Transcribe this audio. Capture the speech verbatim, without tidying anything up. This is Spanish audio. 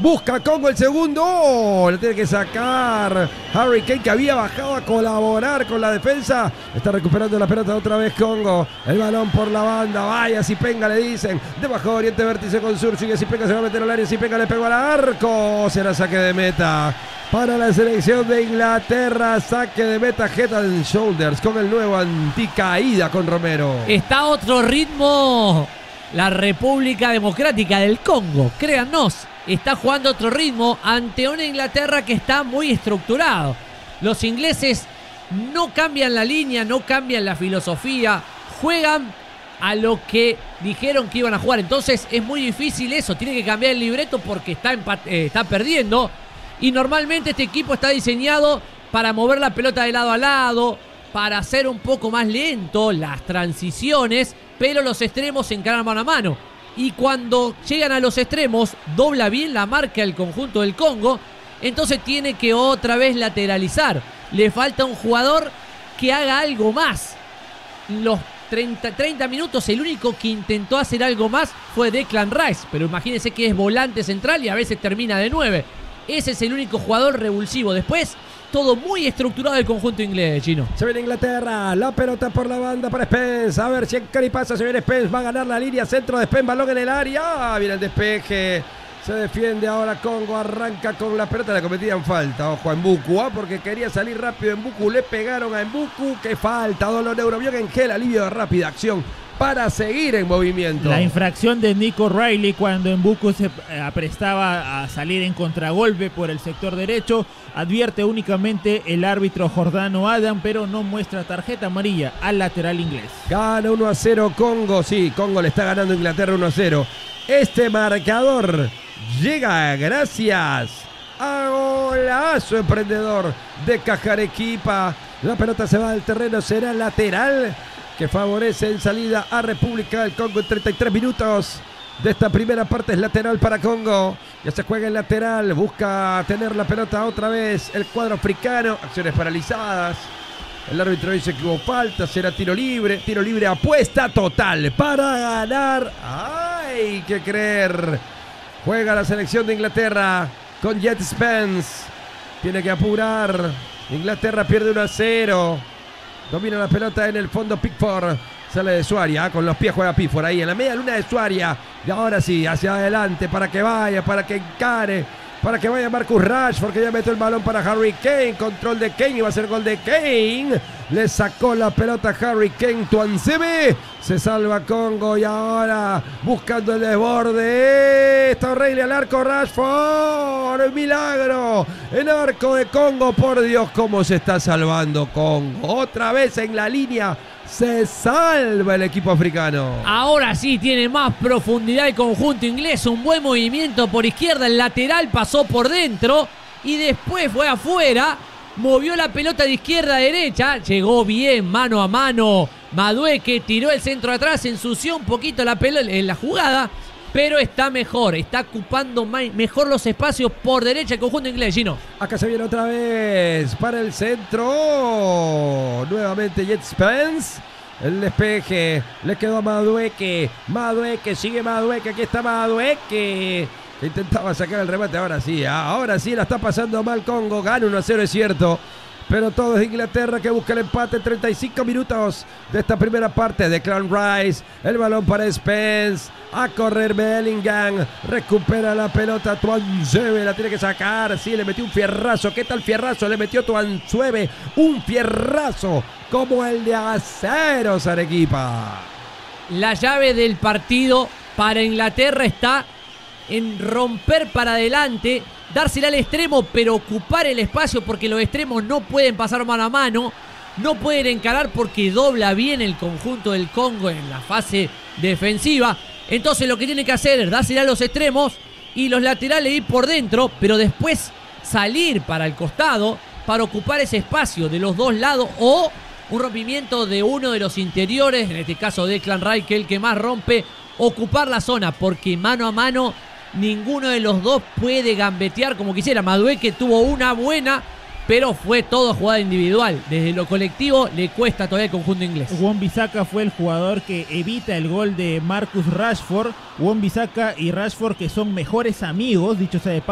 Busca Congo el segundo. Oh, le tiene que sacar Harry Kane, que había bajado a colaborar con la defensa. Está recuperando la pelota otra vez Congo. El balón por la banda. Vaya Zipenga, le dicen. Debajo Oriente Vértice con Surchi. Zipenga se va a meter al área. Zipenga le pegó al arco. Será saque de meta para la selección de Inglaterra. Saque de meta Head and Shoulders con el nuevo anticaída con Romero. Está a otro ritmo la República Democrática del Congo. Créannos, está jugando a otro ritmo ante una Inglaterra que está muy estructurado. Los ingleses no cambian la línea, no cambian la filosofía. Juegan a lo que dijeron que iban a jugar. Entonces es muy difícil eso. Tiene que cambiar el libreto porque está, eh, está perdiendo. Y normalmente este equipo está diseñado para mover la pelota de lado a lado, para hacer un poco más lento las transiciones, pero los extremos se encaran mano a mano. Y cuando llegan a los extremos, dobla bien la marca el conjunto del Congo, entonces tiene que otra vez lateralizar. Le falta un jugador que haga algo más. Los treinta, treinta minutos, el único que intentó hacer algo más fue Declan Rice, pero imagínense que es volante central y a veces termina de nueve. Ese es el único jugador revulsivo. Después, todo muy estructurado el conjunto inglés, Chino. Se viene Inglaterra, la pelota por la banda para Spence. A ver si en Cari pasa, se viene Spence, va a ganar la línea, centro de Spence, balón en el área. Viene el despeje, se defiende ahora Congo, arranca con la pelota, le cometían falta, ojo a Mbuku, ¿eh? Porque quería salir rápido Mbuku, le pegaron a Mbuku, que falta, dolor neurobión en gel, alivio de rápida acción para seguir en movimiento. La infracción de Nico Riley cuando Mbuku se aprestaba a salir en contragolpe por el sector derecho, advierte únicamente el árbitro Jordano Adam, pero no muestra tarjeta amarilla al lateral inglés. Gana uno a cero Congo, sí, Congo le está ganando a Inglaterra uno a cero. Este marcador llega gracias a golazo emprendedor de Cajarequipa. La pelota se va al terreno, será lateral, que favorece en salida a República del Congo en treinta y tres minutos de esta primera parte. Es lateral para Congo, ya se juega el lateral, busca tener la pelota otra vez el cuadro africano, acciones paralizadas, el árbitro dice que hubo falta, será tiro libre, tiro libre, apuesta total para ganar, hay que creer, juega la selección de Inglaterra con Jet Spence, tiene que apurar, Inglaterra pierde uno a cero. Domina la pelota en el fondo Pickford. Sale de su área. Con los pies juega Pickford ahí en la media luna de su área. Y ahora sí, hacia adelante para que vaya, para que encare, para que vaya Marcus Rashford, que ya metió el balón para Harry Kane. Control de Kane y va a ser gol de Kane. Le sacó la pelota Harry Kane. Tuansebe. Se salva Congo y ahora buscando el desborde. Está O'Reilly al arco. Rashford. Milagro. El arco de Congo. Por Dios, cómo se está salvando Congo. Otra vez en la línea. Se salva el equipo africano. Ahora sí tiene más profundidad el conjunto inglés. Un buen movimiento por izquierda. El lateral pasó por dentro y después fue afuera. Movió la pelota de izquierda a derecha. Llegó bien mano a mano Madueke, tiró el centro atrás, ensució un poquito la pelota en la jugada, pero está mejor, está ocupando mejor los espacios por derecha el conjunto inglés, Gino. Acá se viene otra vez para el centro. Nuevamente Jet Spence. El despeje le quedó a Madueke. Madueke, sigue Madueke. Aquí está Madueke. Intentaba sacar el remate. Ahora sí, ahora sí la está pasando mal Congo. Gana uno a cero, es cierto. Pero todo es Inglaterra que busca el empate. treinta y cinco minutos de esta primera parte. Declan Rice. El balón para Spence. A correr Bellingham. Recupera la pelota Tuanzebe. La tiene que sacar. Sí, le metió un fierrazo. ¿Qué tal fierrazo? Le metió Tuanzebe. Un fierrazo como el de Aceros Arequipa. La llave del partido para Inglaterra está en romper para adelante, dársela al extremo, pero ocupar el espacio, porque los extremos no pueden pasar mano a mano, no pueden encarar porque dobla bien el conjunto del Congo en la fase defensiva. Entonces lo que tiene que hacer es dársela a los extremos y los laterales ir por dentro, pero después salir para el costado para ocupar ese espacio de los dos lados, o un rompimiento de uno de los interiores, en este caso Declan Rice, que es el que más rompe, ocupar la zona, porque mano a mano ninguno de los dos puede gambetear como quisiera. Madueke tuvo una buena, pero fue todo jugada individual. Desde lo colectivo le cuesta todavía el conjunto inglés. Wan-Bissaka fue el jugador que evita el gol de Marcus Rashford. Wan-Bissaka y Rashford, que son mejores amigos, dicho sea de paso.